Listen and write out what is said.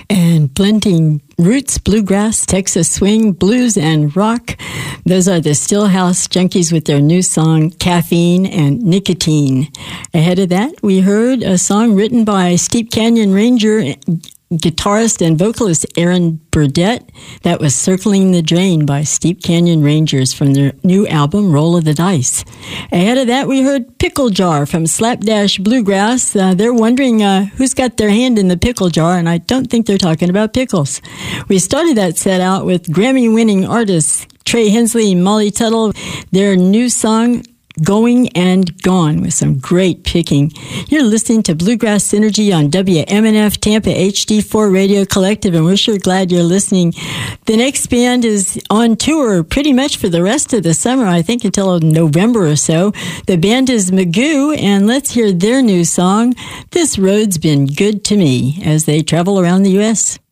And blending roots, bluegrass, Texas swing, blues, and rock. Those are the Stillhouse Junkies with their new song, Caffeine and Nicotine. Ahead of that, we heard a song written by Steep Canyon Ranger guitarist and vocalist Aaron Burdett. That was Circling the Drain by Steep Canyon Rangers from their new album, Roll of the Dice. Ahead of that, we heard Pickle Jar from Slapdash Bluegrass. They're wondering who's got their hand in the pickle jar, and I don't think they're talking about pickles. We started that set out with Grammy-winning artists Trey Hensley and Molly Tuttle, their new song, Going and Gone, with some great picking. You're listening to Bluegrass Synergy on WMNF Tampa HD4 Radio Collective, and we're sure glad you're listening. The next band is on tour pretty much for the rest of the summer, I think until November or so. The band is Magoo, and let's hear their new song, This Road's Been Good to Me, as they travel around the U.S.